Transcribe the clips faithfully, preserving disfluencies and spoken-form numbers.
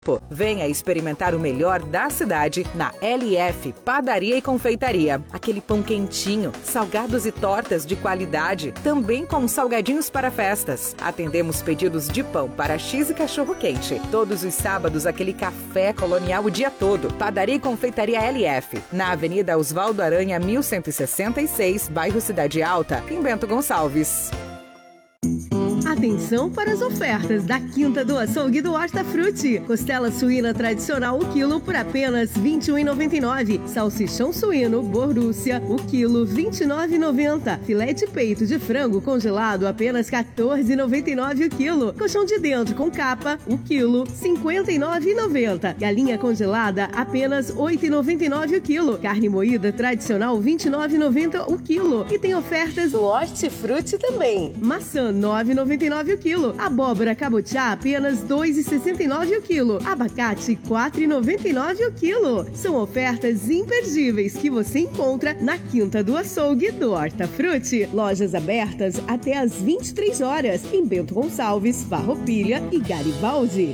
Venha experimentar o melhor da cidade na L F Padaria e Confeitaria. Aquele pão quentinho, salgados e tortas de qualidade, também com salgadinhos para festas. Atendemos pedidos de pão para X e cachorro quente. Todos os sábados, aquele café colonial o dia todo. Padaria e Confeitaria L F, na Avenida Osvaldo Aranha, mil cento e sessenta e seis, bairro Cidade Alta, em Bento Gonçalves. Atenção para as ofertas da Quinta do Açougue do Hortafruti. Costela suína tradicional o quilo por apenas vinte e um reais e noventa e nove centavos. Salsichão suíno Borussia o quilo vinte e nove reais e noventa centavos. Filé de peito de frango congelado apenas quatorze reais e noventa e nove centavos o quilo. Colchão de dentro com capa o quilo cinquenta e nove reais e noventa centavos. Galinha congelada apenas oito reais e noventa e nove centavos o quilo. Carne moída tradicional vinte e nove reais e noventa centavos o quilo. E tem ofertas do Hortifruti também. Maçã nove reais e noventa e nove centavos o quilo. Abóbora cabotiá apenas dois reais e sessenta e nove centavos o quilo. Abacate quatro reais e noventa e nove centavos o quilo. São ofertas imperdíveis que você encontra na Quinta do Açougue do Hortafruti. Lojas abertas até às vinte e três horas em Bento Gonçalves, Farroupilha e Garibaldi.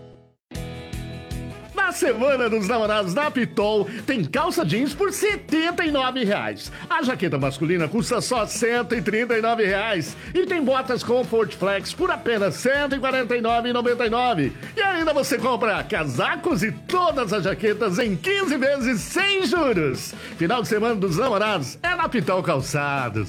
Na Semana dos Namorados da Pitol, tem calça jeans por setenta e nove reais. A jaqueta masculina custa só cento e trinta e nove reais. E tem botas Comfort Flex por apenas cento e quarenta e nove reais e noventa e nove centavos. E ainda você compra casacos e todas as jaquetas em quinze vezes sem juros. Final de Semana dos Namorados é na Pitol Calçados.